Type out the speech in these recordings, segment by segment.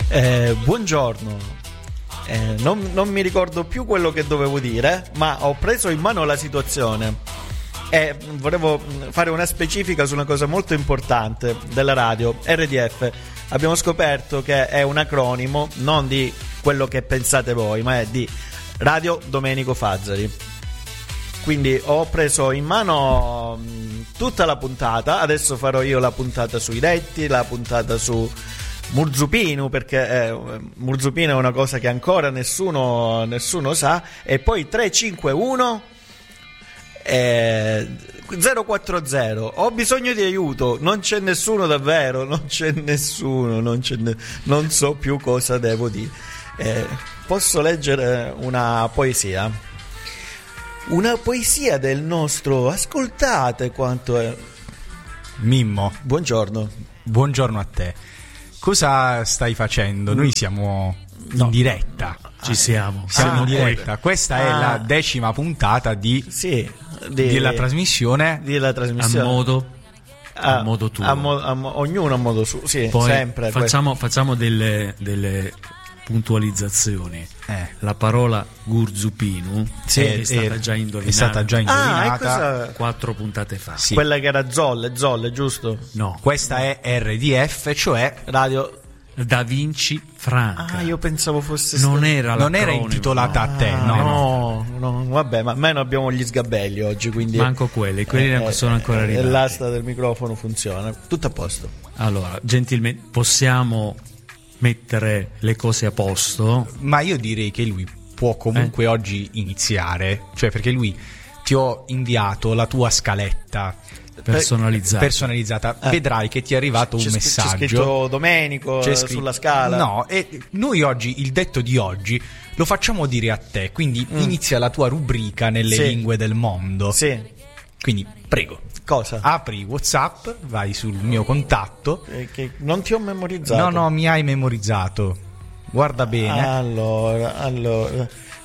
Buongiorno. Non mi ricordo più quello che dovevo dire, ma ho preso in mano la situazione e volevo fare una specifica su una cosa molto importante della radio. RDF abbiamo scoperto che è un acronimo non di quello che pensate voi, ma è di Radio Domenico Fazzari. Quindi ho preso in mano tutta la puntata. Adesso farò io la puntata sui detti, la puntata su Murzupino, perché Murzupino è una cosa che ancora nessuno sa. E poi 351 040. Ho bisogno di aiuto, non c'è nessuno davvero, non c'è nessuno, non so più cosa devo dire. Posso leggere una poesia? Una poesia del nostro, ascoltate quanto è. Mimmo, buongiorno a te. Cosa stai facendo? Noi siamo in diretta. Ci siamo in diretta. Questa è la 10ª puntata della trasmissione. A modo tuo. Ognuno a modo suo. Sì, poi sempre. Facciamo delle puntualizzazioni. La parola Gurzupinu è stata già indovinata 4 puntate fa. Sì. Quella che era Zolle, giusto? No, questa è RDF, cioè Radio Da Vinci Franca. Io pensavo fosse non era intitolata a te. No, vabbè, ma almeno abbiamo gli sgabelli oggi, quindi manco quelli non sono ancora arrivati. L'asta del microfono funziona, tutto a posto. Allora, gentilmente possiamo mettere le cose a posto, ma io direi che lui può comunque oggi iniziare, cioè perché lui ti ho inviato la tua scaletta personalizzata. Vedrai che ti è arrivato un messaggio, c'è scritto Domenico sulla scala. No, e noi oggi il detto di oggi lo facciamo dire a te, quindi inizia la tua rubrica nelle lingue del mondo. Quindi prego. Cosa? Apri WhatsApp, vai sul mio contatto. Che non ti ho memorizzato. No, mi hai memorizzato. Guarda bene. Allora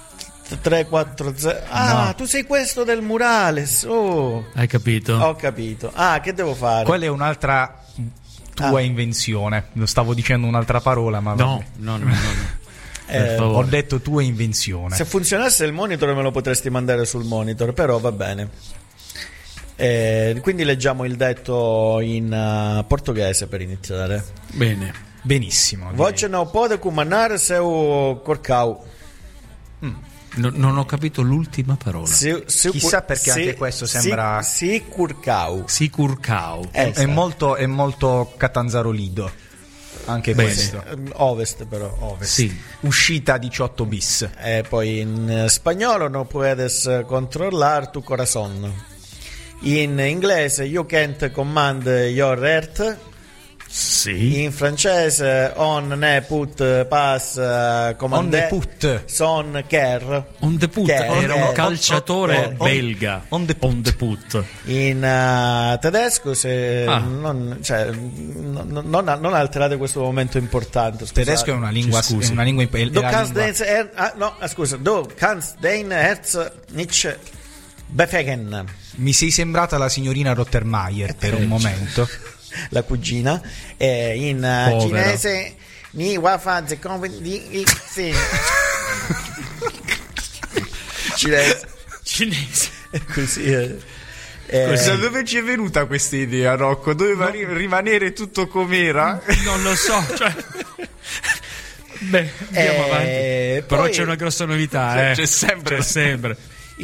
340. Tu sei questo del Murales. Hai capito? Ho capito. Che devo fare? Quella è un'altra tua invenzione. Lo stavo dicendo un'altra parola, ma no. Ho detto tua invenzione. Se funzionasse il monitor me lo potresti mandare sul monitor, però va bene. Quindi leggiamo il detto in portoghese per iniziare. Bene. Benissimo. Voce non pode comandare seu corcau. Non ho capito l'ultima parola. Chissà perché anche questo sembra Sicurcau. È molto catanzarolido. Anche bene. Questo. Ovest però. Sì. Uscita 18 bis. E poi in spagnolo no puedes controllar tu corazón. In inglese you can't command your heart. Sì. In francese on ne put pas commande. On the put. Son care. On the put. Era un calciatore belga. On the put. In tedesco non alterate questo momento importante. Scusate. Tedesco è una lingua. Du kannst dein Herz nicht befegen. Mi sei sembrata la signorina Rottermeier per un momento. La cugina. In cinese ni wa fa ze cinese. Così. Da dove ci è venuta questa idea, Rocco? Doveva rimanere tutto com'era? Non lo so, andiamo avanti. Però c'è una grossa novità, C'è sempre.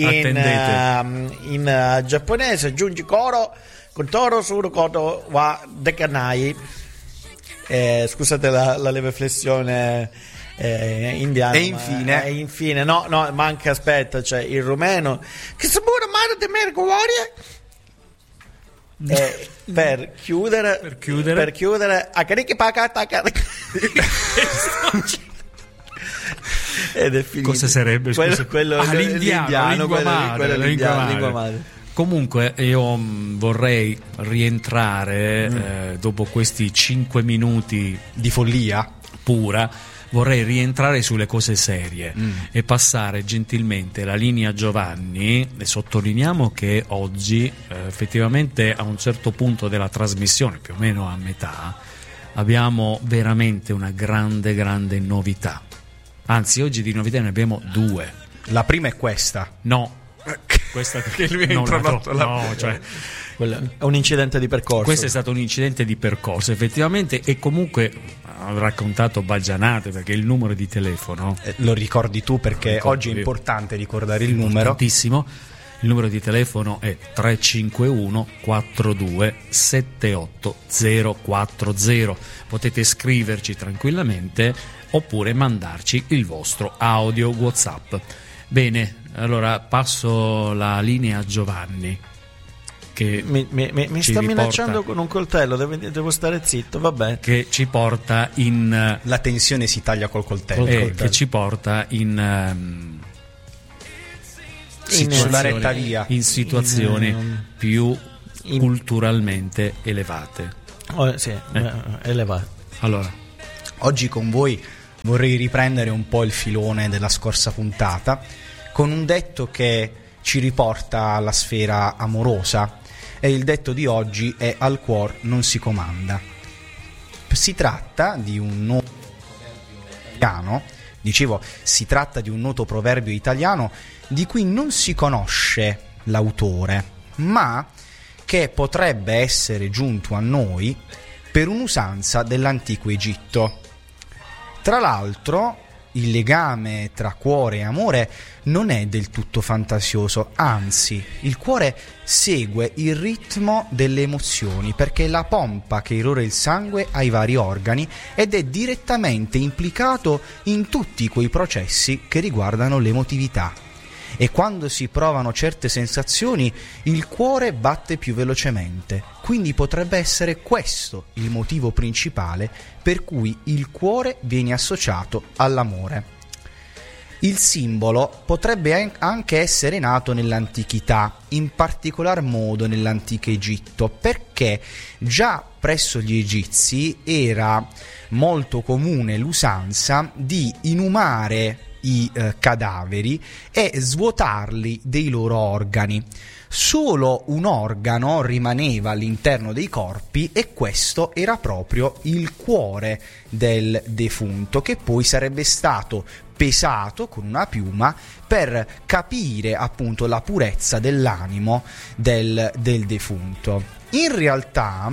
In giapponese aggiungi koro con toro suru koto wa dekanai. Scusate la leve flessione indiana. E infine no, manca, aspetta, c'è il rumeno che sabura mare de mergorie. Per chiudere a carichi pacata ed è finito. Cosa sarebbe? Quello l'indiano, lingua madre. Comunque io vorrei rientrare dopo questi 5 minuti di follia pura. Vorrei rientrare sulle cose serie e passare gentilmente la linea a Giovanni. E sottolineiamo che oggi effettivamente a un certo punto della trasmissione, più o meno a metà, abbiamo veramente una grande novità. Anzi, oggi di novità ne abbiamo 2. La prima è questa. No, questa che lui è introdotto è un incidente di percorso. Questo è stato un incidente di percorso, effettivamente, e comunque ho raccontato baggianate, perché il numero di telefono lo ricordi tu, perché oggi è importante ricordare il numero. Importantissimo. Il numero di telefono è 351 42 78 040. Potete scriverci tranquillamente oppure mandarci il vostro audio WhatsApp. Bene, allora passo la linea a Giovanni, che mi sta minacciando con un coltello. Devo stare zitto, vabbè. Che ci porta in... La tensione si taglia col coltello. Che ci porta in situazioni più culturalmente elevate. Elevate. Allora, oggi con voi vorrei riprendere un po' il filone della scorsa puntata con un detto che ci riporta alla sfera amorosa, e il detto di oggi è: al cuor non si comanda. Si tratta di un noto proverbio italiano, si tratta di un noto proverbio italiano di cui non si conosce l'autore, ma che potrebbe essere giunto a noi per un'usanza dell'antico Egitto. Tra l'altro, il legame tra cuore e amore non è del tutto fantasioso, anzi, il cuore segue il ritmo delle emozioni, perché è la pompa che irrora il sangue ai vari organi ed è direttamente implicato in tutti quei processi che riguardano l'emotività. E quando si provano certe sensazioni, il cuore batte più velocemente. Quindi potrebbe essere questo il motivo principale per cui il cuore viene associato all'amore. Il simbolo potrebbe anche essere nato nell'antichità, in particolar modo nell'antico Egitto, perché già presso gli egizi era molto comune l'usanza di inumare i cadaveri e svuotarli dei loro organi. Solo un organo rimaneva all'interno dei corpi, e questo era proprio il cuore del defunto, che poi sarebbe stato pesato con una piuma per capire appunto la purezza dell'animo del defunto. In realtà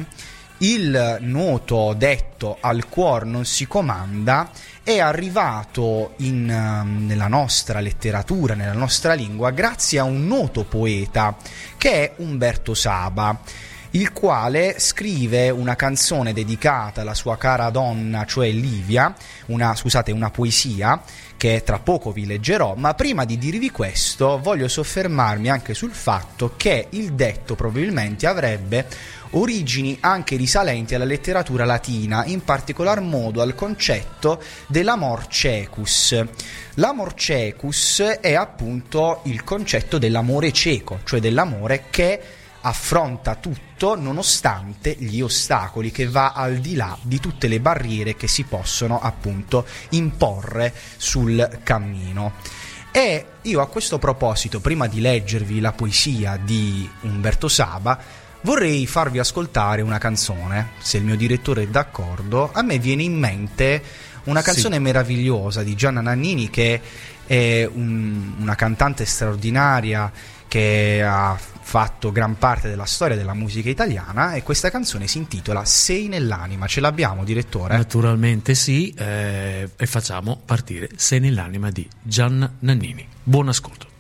il noto detto "al cuor non si comanda" è arrivato nella nostra letteratura, nella nostra lingua, grazie a un noto poeta che è Umberto Saba, il quale scrive una canzone dedicata alla sua cara donna, cioè Livia, una poesia che tra poco vi leggerò, ma prima di dirvi questo voglio soffermarmi anche sul fatto che il detto probabilmente avrebbe origini anche risalenti alla letteratura latina, in particolar modo al concetto dell'amor cecus. L'amor cecus è appunto il concetto dell'amore cieco, cioè dell'amore che affronta tutto nonostante gli ostacoli, che va al di là di tutte le barriere che si possono appunto imporre sul cammino. E io a questo proposito, prima di leggervi la poesia di Umberto Saba, vorrei farvi ascoltare una canzone, se il mio direttore è d'accordo. A me viene in mente una canzone meravigliosa di Gianna Nannini, che è una cantante straordinaria che ha fatto gran parte della storia della musica italiana, e questa canzone si intitola Sei nell'anima. Ce l'abbiamo, direttore? Naturalmente sì, e facciamo partire Sei nell'anima di Gianna Nannini. Buon ascolto.